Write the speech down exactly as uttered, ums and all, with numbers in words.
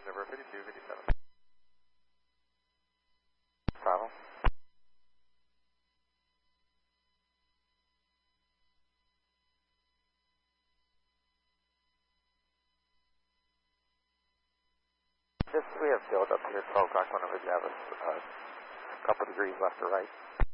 Number fifty-two fifty-seven. Bravo. Just, we have build up here, twelve o'clock, whenever you have a uh, couple degrees left or right.